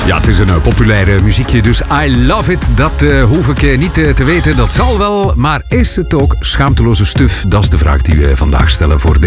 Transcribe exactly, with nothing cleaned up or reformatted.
Ja, het is een uh, populaire muziekje, dus I love it. Dat uh, hoef ik uh, niet uh, te weten. Dat zal wel, maar is het ook schaamteloze stuf? Dat is de vraag die we vandaag stellen voor deze